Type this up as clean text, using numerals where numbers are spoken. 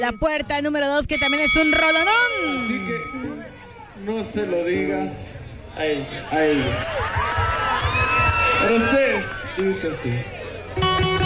La puerta número 2, que también es un rolonón. Así que no se lo digas a ella. A ella. Para ustedes, dice así.